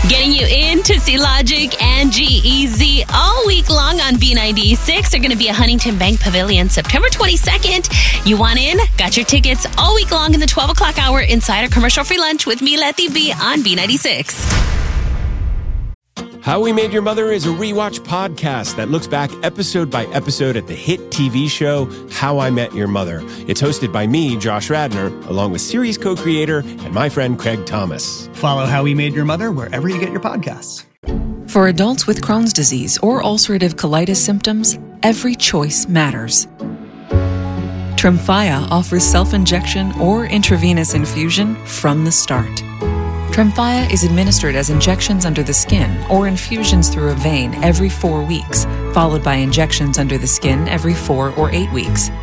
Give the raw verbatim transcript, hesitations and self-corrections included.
Getting you in to see Logic and G E Z all week long on B ninety-six. They're going to be at Huntington Bank Pavilion September twenty-second. You want in? Got your tickets all week long in the twelve o'clock hour inside a commercial-free lunch with me, Letty B, on B ninety-six. How We Made Your Mother is a rewatch podcast that looks back episode by episode at the hit T V show How I Met Your Mother. It's hosted by me, Josh Radnor, along with series co-creator and my friend Craig Thomas. Follow How We Made Your Mother wherever you get your podcasts. For adults with Crohn's disease or ulcerative colitis symptoms, every choice matters. Tremfya offers self-injection or intravenous infusion from the start. Tremfya is administered as injections under the skin or infusions through a vein every four weeks, followed by injections under the skin every four or eight weeks.